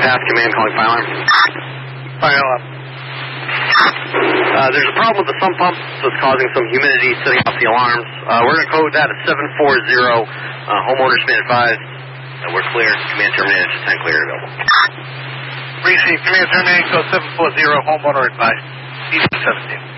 Task Command calling fire alarm. Fire alarm. There's a problem with the sump pump that's causing some humidity setting off the alarms. We're going to code that at 740. Homeowners may advise that we're clear. Command terminated. 10 clear available. Receive. Command terminated. Code 740. Homeowner advised. DC 17.